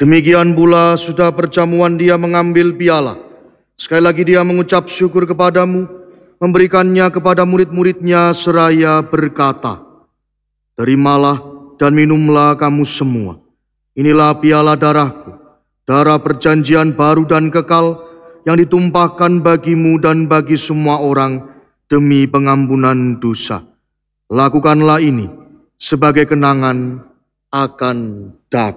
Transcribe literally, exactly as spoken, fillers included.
Demikian pula sudah perjamuan dia mengambil piala. Sekali lagi dia mengucap syukur kepadamu, memberikannya kepada murid-muridnya seraya berkata, "Terimalah dan minumlah kamu semua. Inilah piala darahku, darah perjanjian baru dan kekal yang ditumpahkan bagimu dan bagi semua orang demi pengampunan dosa. Lakukanlah ini sebagai kenangan akan daku."